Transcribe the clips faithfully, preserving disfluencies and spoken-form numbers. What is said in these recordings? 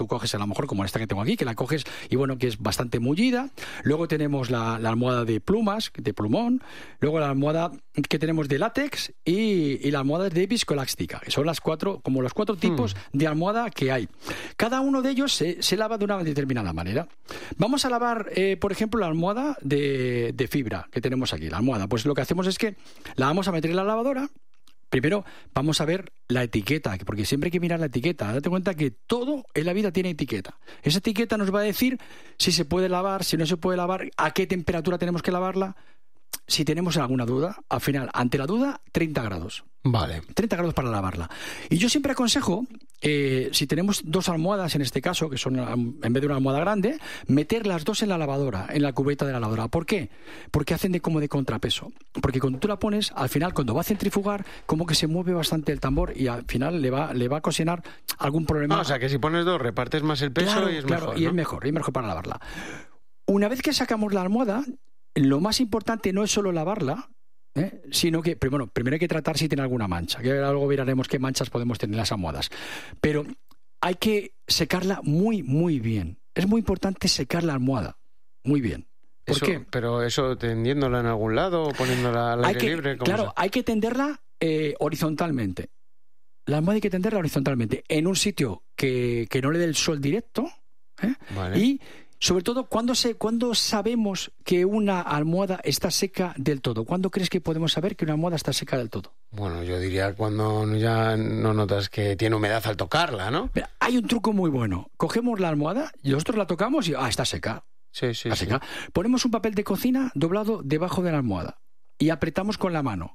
tú coges a lo mejor como esta que tengo aquí, que la coges y bueno, que es bastante mullida. Luego tenemos la, la almohada de plumas, de plumón. Luego la almohada que tenemos de látex y, y la almohada de viscoelástica, que son las cuatro, como los cuatro tipos mm. de almohada que hay. Cada uno de ellos se, se lava de una determinada manera. Vamos a lavar, eh, por ejemplo, la almohada de, de fibra que tenemos aquí, la almohada. Pues lo que hacemos es que la vamos a meter en la lavadora. Primero vamos a ver la etiqueta, porque siempre hay que mirar la etiqueta. Date cuenta que todo en la vida tiene etiqueta. Esa etiqueta nos va a decir si se puede lavar, si no se puede lavar, a qué temperatura tenemos que lavarla. Si tenemos alguna duda, al final, ante la duda, treinta grados. Vale. treinta grados para lavarla. Y yo siempre aconsejo, eh, si tenemos dos almohadas en este caso, que son en vez de una almohada grande, meter las dos en la lavadora, en la cubeta de la lavadora. ¿Por qué? Porque hacen de como de contrapeso. Porque cuando tú la pones, al final, cuando va a centrifugar, como que se mueve bastante el tambor y al final le va, le va a ocasionar algún problema. Ah, o sea, que si pones dos, repartes más el peso. Claro, y es claro, mejor, y ¿no? es mejor, y es mejor para lavarla. Una vez que sacamos la almohada, lo más importante no es solo lavarla, ¿eh? sino que, bueno, primero hay que tratar si tiene alguna mancha, que luego veremos qué manchas podemos tener en las almohadas. Pero hay que secarla muy, muy bien. Es muy importante secar la almohada muy bien. ¿Por eso, qué? Pero eso tendiéndola en algún lado o poniéndola al hay aire que, libre. ¿Cómo claro, se... hay que tenderla eh, horizontalmente. La almohada hay que tenderla horizontalmente en un sitio que, que no le dé el sol directo, ¿eh? Vale. Y sobre todo, ¿cuándo, se, ¿cuándo sabemos que una almohada está seca del todo? ¿Cuándo crees que podemos saber que una almohada está seca del todo? Bueno, yo diría cuando ya no notas que tiene humedad al tocarla, ¿no? Mira, hay un truco muy bueno. Cogemos la almohada, y nosotros la tocamos y ah, está seca. Sí, sí, está sí. seca. Ponemos un papel de cocina doblado debajo de la almohada y apretamos con la mano.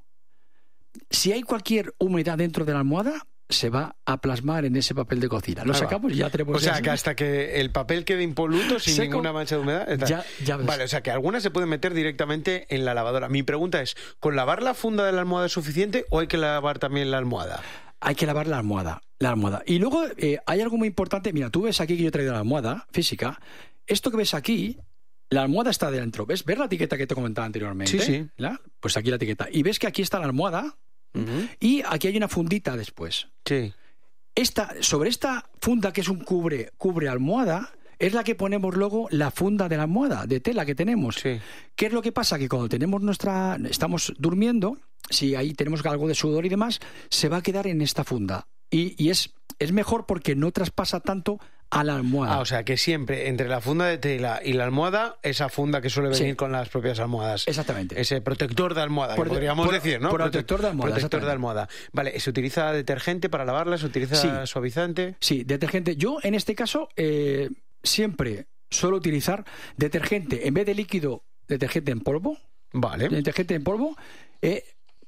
Si hay cualquier humedad dentro de la almohada, se va a plasmar en ese papel de cocina. Lo sacamos y ya tenemos... O sea, eso. que hasta que el papel quede impoluto, sin Seco, ninguna mancha de humedad... Está... Ya, ya ves. Vale, o sea, que algunas se pueden meter directamente en la lavadora. Mi pregunta es, ¿con lavar la funda de la almohada es suficiente o hay que lavar también la almohada? Hay que lavar la almohada, la almohada. Y luego eh, hay algo muy importante. Mira, tú ves aquí que yo he traído la almohada física. Esto que ves aquí, la almohada está dentro. ¿Ves? ¿Ves la etiqueta que te comentaba anteriormente? Sí, sí. ¿La? Pues aquí la etiqueta. Y ves que aquí está la almohada uh-huh. y aquí hay una fundita después. Sí. Esta, sobre esta funda que es un cubre, cubre almohada, es la que ponemos luego la funda de la almohada, de tela que tenemos. Sí. ¿Qué es lo que pasa? Que cuando tenemos nuestra, estamos durmiendo, si ahí tenemos algo de sudor y demás, se va a quedar en esta funda. Y, y es, es mejor porque no traspasa tanto a la almohada. Ah, o sea, que siempre entre la funda de tela y la almohada, esa funda que suele venir sí. con las propias almohadas. Exactamente. Ese protector de almohada, Por, podríamos por, decir, ¿no? Protector de almohada. Protector de almohada. Vale, ¿se utiliza detergente para lavarla? ¿Se utiliza sí. suavizante? Sí, detergente. Yo, en este caso, eh, siempre suelo utilizar detergente, en vez de líquido, detergente en polvo. Vale. Detergente en polvo. Eh,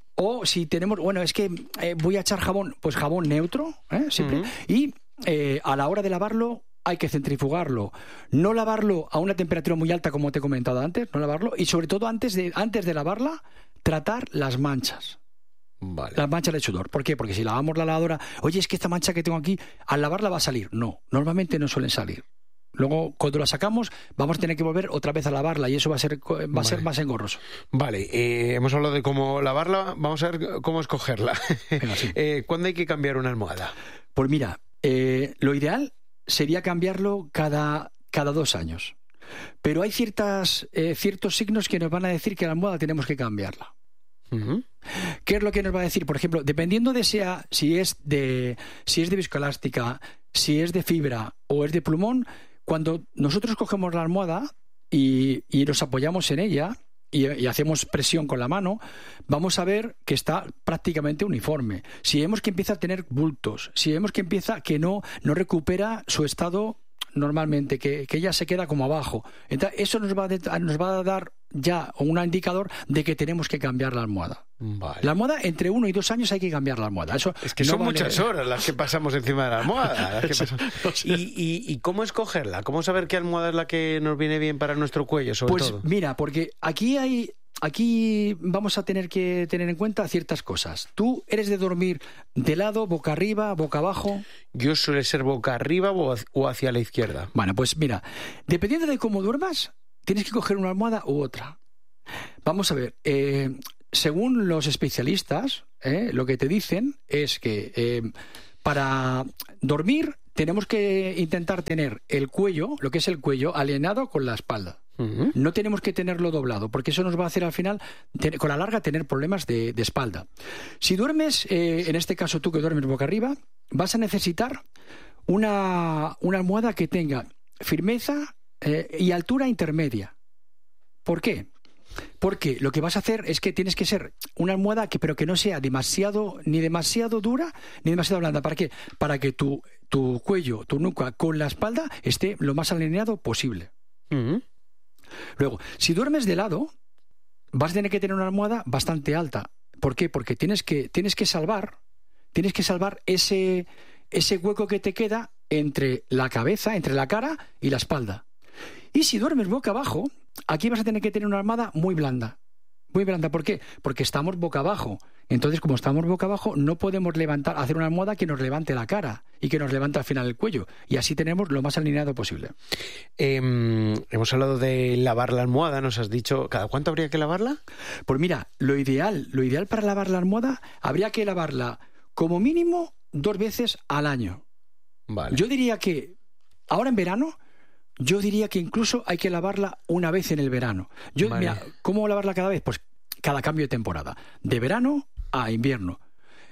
o si tenemos, bueno, es que eh, voy a echar jabón, pues jabón neutro, ¿eh? Siempre. Uh-huh. Y eh, a la hora de lavarlo, hay que centrifugarlo, no lavarlo a una temperatura muy alta como te he comentado antes, no lavarlo, y sobre todo antes de, antes de lavarla, tratar las manchas. Vale. Las manchas de sudor. ¿Por qué? Porque si lavamos la lavadora, oye, es que esta mancha que tengo aquí, al lavarla va a salir. No, normalmente no suelen salir. Luego, cuando la sacamos, vamos a tener que volver otra vez a lavarla y eso va a ser, va a vale. ser más engorroso. Vale, eh, hemos hablado de cómo lavarla, vamos a ver cómo escogerla. Venga, sí. eh, ¿Cuándo hay que cambiar una almohada? Pues mira, eh, lo ideal sería cambiarlo cada, cada dos años. Pero hay ciertas, eh, ciertos signos que nos van a decir que la almohada tenemos que cambiarla. Uh-huh. ¿Qué es lo que nos va a decir? Por ejemplo, dependiendo de sea, si es de si es de viscoelástica, si es de fibra o es de plumón, cuando nosotros cogemos la almohada y, y nos apoyamos en ella y, y hacemos presión con la mano, vamos a ver que está prácticamente uniforme. Si vemos que empieza a tener bultos, si vemos que empieza que no, no recupera su estado normalmente, que, que ella se queda como abajo, entonces eso nos va a, nos va a dar ya un indicador de que tenemos que cambiar la almohada. Vale. La almohada, entre uno y dos años hay que cambiar la almohada. Eso es que no son vale... muchas horas las que pasamos encima de la almohada. Las que pasamos... ¿Y, y, ¿Y cómo escogerla? ¿Cómo saber qué almohada es la que nos viene bien para nuestro cuello, sobre pues, todo? Pues mira, porque aquí hay... Aquí vamos a tener que tener en cuenta ciertas cosas. ¿Tú eres de dormir de lado, boca arriba, boca abajo? Yo suele ser boca arriba o hacia la izquierda. Bueno, pues mira, dependiendo de cómo duermas, tienes que coger una almohada u otra. Vamos a ver, eh, según los especialistas, eh, lo que te dicen es que eh, para dormir tenemos que intentar tener el cuello, lo que es el cuello, alineado con la espalda. Uh-huh. No tenemos que tenerlo doblado, porque eso nos va a hacer al final, ten, con la larga, tener problemas de, de espalda. Si duermes, eh, en este caso tú que duermes boca arriba, vas a necesitar una, una almohada que tenga firmeza eh, y altura intermedia. ¿Por qué? Porque lo que vas a hacer es que tienes que ser una almohada que, pero que no sea demasiado, ni demasiado dura, ni demasiado blanda. ¿Para qué? Para que tu, tu cuello, tu nuca con la espalda esté lo más alineado posible. Uh-huh. Luego, si duermes de lado, vas a tener que tener una almohada bastante alta. ¿Por qué? Porque tienes que, tienes que salvar, tienes que salvar ese, ese hueco que te queda entre la cabeza, entre la cara y la espalda. Y si duermes boca abajo, aquí vas a tener que tener una almohada muy blanda. Muy blanda, ¿por qué? Porque estamos boca abajo. Entonces, como estamos boca abajo, no podemos levantar, hacer una almohada que nos levante la cara y que nos levante al final el cuello. Y así tenemos lo más alineado posible. Eh, hemos hablado de lavar la almohada, nos has dicho, ¿cada cuánto habría que lavarla? Pues mira, lo ideal, lo ideal para lavar la almohada, habría que lavarla como mínimo dos veces al año. Vale. Yo diría que ahora en verano, yo diría que incluso hay que lavarla una vez en el verano. Yo, vale. Mira, ¿cómo lavarla cada vez? Pues cada cambio de temporada. De verano a invierno.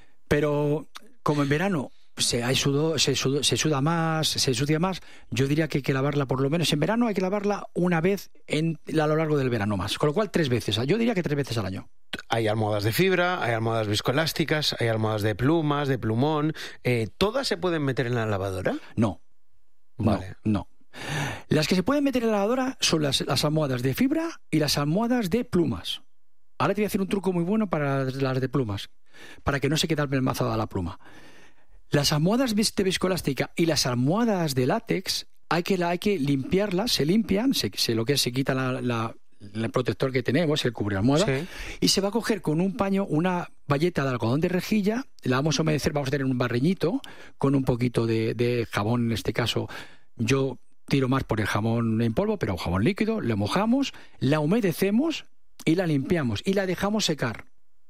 Pero como en verano se, hay sudo, se, sudo, se suda más, se sucia más, yo diría que hay que lavarla por lo menos en verano, hay que lavarla una vez en, a lo largo del verano más. Con lo cual, tres veces. Yo diría que tres veces al año. Hay almohadas de fibra, hay almohadas viscoelásticas, hay almohadas de plumas, de plumón. Eh, ¿Todas se pueden meter en la lavadora? No. Vale. No, no. Las que se pueden meter en la lavadora son las, las almohadas de fibra y las almohadas de plumas. Ahora te voy a hacer un truco muy bueno para las de plumas, para que no se quede apelmazada la pluma. Las almohadas de viscoelástica y las almohadas de látex hay que, hay que limpiarlas, se limpian, se, se, lo que es, se quita la, la, el protector que tenemos, el cubrealmohada, sí. Y se va a coger con un paño, una bayeta de algodón de rejilla, la vamos a humedecer, vamos a tener un barreñito con un poquito de, de jabón, en este caso yo tiro más por el jabón en polvo, pero jabón líquido, lo mojamos, la humedecemos y la limpiamos y la dejamos secar.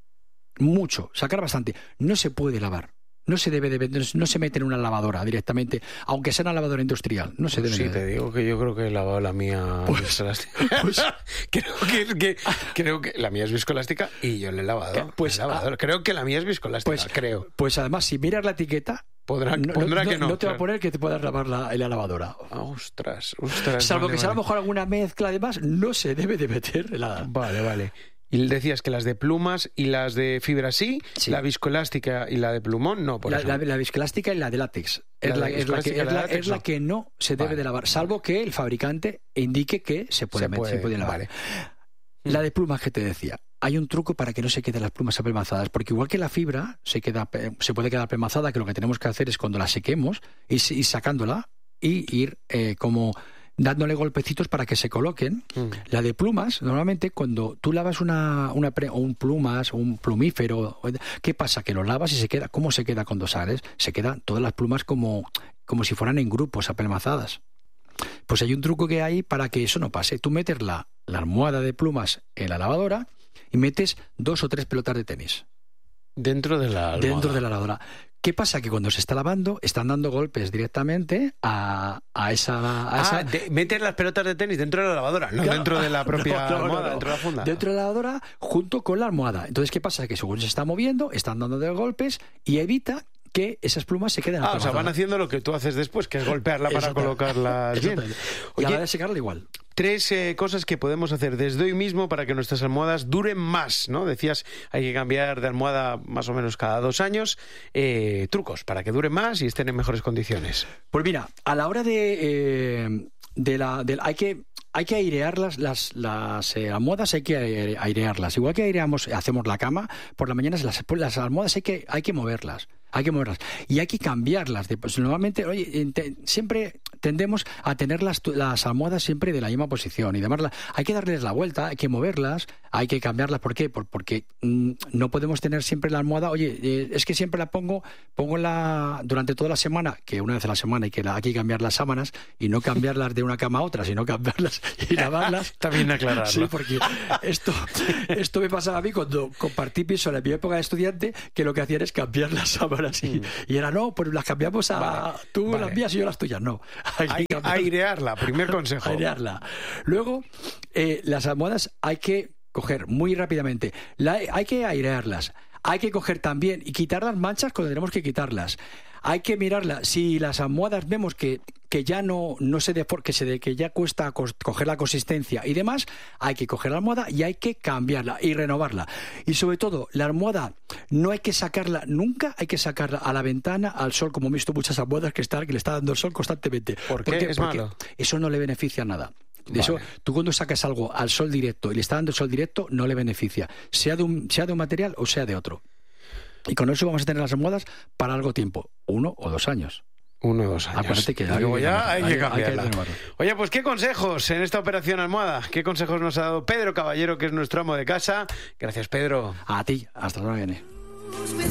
Mucho, sacar bastante. No se puede lavar. No se debe de, no se mete en una lavadora directamente, aunque sea una lavadora industrial. No se debe. Sí, de... te digo que yo creo que he lavado la mía pues, viscoelástica. Pues, creo, que, que, creo que la mía es viscoelástica y yo le he lavado. Pues, lavado. Ah, creo que la mía es viscoelástica, pues, creo. Pues además, si miras la etiqueta, Podrá, no, pondrá no, que no. No te claro. va a poner que te puedas lavar la, en la lavadora. Ah, ostras, ostras. Salvo vale, que vale. sea a lo mejor alguna mezcla de más, no se debe de meter en la... Vale, vale. Y decías que las de plumas y las de fibra sí, sí. La viscoelástica y la de plumón no, por la, ejemplo. La, la viscoelástica y la de látex. Es la, la, es la, que, es la, látex, es la que no se debe vale, de lavar, salvo vale. que el fabricante indique que se puede, se meter, puede, se puede lavar. Vale. La de plumas que te decía. Hay un truco para que no se queden las plumas apelmazadas, porque igual que la fibra se, queda, se puede quedar apelmazada, que lo que tenemos que hacer es cuando la sequemos, ir, ir sacándola y ir eh, como... dándole golpecitos para que se coloquen. Mm. La de plumas, normalmente cuando tú lavas una, una pre, o un plumas, o un plumífero, ¿qué pasa? Que lo lavas y se queda, ¿cómo se queda con dos ares? Se quedan todas las plumas como, como si fueran en grupos, apelmazadas. Pues hay un truco que hay para que eso no pase. Tú metes la, la almohada de plumas en la lavadora y metes dos o tres pelotas de tenis. Dentro de la almohada. Dentro de la lavadora. ¿Qué pasa? Que cuando se está lavando, están dando golpes directamente a, a esa... A ah, esa... De, meten las pelotas de tenis dentro de la lavadora, no claro. dentro de la propia no, no, almohada, no, no. dentro de la funda. Dentro de la lavadora, junto con la almohada. Entonces, ¿qué pasa? Que según se está moviendo, están dando de golpes y evita que esas plumas se queden Ah, o sea, van haciendo lo que tú haces después, que es golpearla para colocarlas bien. Oye, y a la hora de secarla igual. Tres eh, cosas que podemos hacer desde hoy mismo para que nuestras almohadas duren más, ¿no? Decías, hay que cambiar de almohada más o menos cada dos años. Eh, trucos para que duren más y estén en mejores condiciones. Pues mira, a la hora de... Eh, de la, de, hay que... Hay que airear las, las, las eh, almohadas, hay que airearlas. Igual que aireamos, hacemos la cama, por la mañana las, las almohadas hay que, hay que moverlas. Hay que moverlas. Y hay que cambiarlas. De, pues, normalmente, oye, te, siempre tendemos a tener las, las almohadas siempre de la misma posición y demás. Hay que darles la vuelta, hay que moverlas, hay que cambiarlas. ¿Por qué? Por, porque mmm, no podemos tener siempre la almohada. Oye, eh, es que siempre la pongo, pongo la durante toda la semana, que una vez a la semana hay que, la, hay que cambiar las sábanas y no cambiarlas de una cama a otra, sino cambiarlas y lavarlas. También aclararlo. Sí, porque esto, esto me pasaba a mí cuando compartí piso en mi época de estudiante, que lo que hacían es cambiar las sábanas y, mm. y era, no, pues las cambiamos a vale, tú vale. las mías y yo las tuyas. No. Hay que airearla, primer consejo. Airearla. Luego, eh, las almohadas hay que coger muy rápidamente. La, hay que airearlas. Hay que coger también y quitar las manchas cuando tenemos que quitarlas. Hay que mirarlas. Si las almohadas vemos que, que ya no, no se defor- que, se de, que ya cuesta co- coger la consistencia y demás, hay que coger la almohada y hay que cambiarla y renovarla. Y sobre todo, la almohada no hay que sacarla, nunca hay que sacarla a la ventana, al sol, como he visto muchas almohadas que, están, que le está dando el sol constantemente. ¿Por qué? Porque, es porque malo. Eso no le beneficia nada. De Vale. eso, tú cuando sacas algo al sol directo y le está dando el sol directo, no le beneficia, sea de un, sea de un material o sea de otro. Y con eso vamos a tener las almohadas para largo tiempo, uno o dos años. Uno o dos años. Acuérdate que y luego ya hay, hay que cambiarla. Hay que Oye, pues qué consejos en esta operación almohada. ¿Qué consejos nos ha dado Pedro Caballero, que es nuestro amo de casa? Gracias, Pedro. A ti, hasta la semana que viene.